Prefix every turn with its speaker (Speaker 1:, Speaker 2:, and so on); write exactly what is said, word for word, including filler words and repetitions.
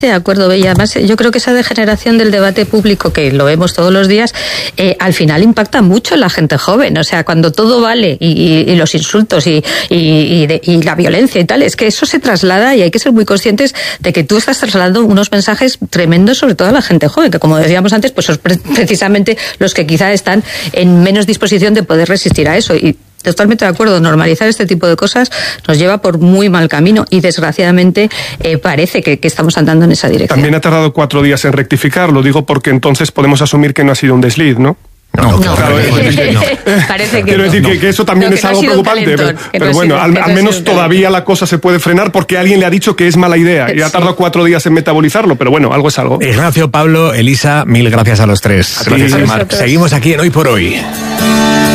Speaker 1: De acuerdo, y además yo creo que esa degeneración del debate público, que lo vemos todos los días, eh, al final impacta mucho en la gente joven. O sea, cuando todo vale y, y, y los insultos y, y, y, de, y la violencia y tal, es que eso se traslada y hay que ser muy conscientes de que tú estás trasladando unos mensajes tremendos sobre todo a la gente joven, que como decíamos antes, pues son pre- precisamente los que quizá están en menos disposición de poder resistir a eso. Y totalmente de acuerdo, normalizar este tipo de cosas nos lleva por muy mal camino y desgraciadamente eh, parece que, que estamos andando en esa dirección.
Speaker 2: También ha tardado cuatro días en rectificar, lo digo porque entonces podemos asumir que no ha sido un desliz, ¿no?
Speaker 3: No,
Speaker 1: No,
Speaker 2: Claro,
Speaker 1: no.
Speaker 2: es decir,
Speaker 1: no. Parece que
Speaker 2: quiero
Speaker 1: no.
Speaker 2: decir que, que eso también
Speaker 1: No,
Speaker 2: es
Speaker 1: que no
Speaker 2: algo
Speaker 1: ha sido un
Speaker 2: preocupante,
Speaker 1: calentón,
Speaker 2: pero,
Speaker 1: que
Speaker 2: pero
Speaker 1: no ha
Speaker 2: bueno,
Speaker 1: sido-
Speaker 2: al,
Speaker 1: que no
Speaker 2: al
Speaker 1: ha
Speaker 2: menos
Speaker 1: sido un
Speaker 2: todavía la cosa se puede frenar porque alguien le ha dicho que es mala idea y ha
Speaker 1: Sí.
Speaker 2: tardado cuatro días en metabolizarlo, pero bueno, algo es algo.
Speaker 3: Ignacio, Pablo, Elisa, mil gracias a los tres.
Speaker 2: A ti.
Speaker 3: Gracias,
Speaker 1: A
Speaker 3: Mar.
Speaker 1: vosotros.
Speaker 3: Seguimos aquí en Hoy por Hoy.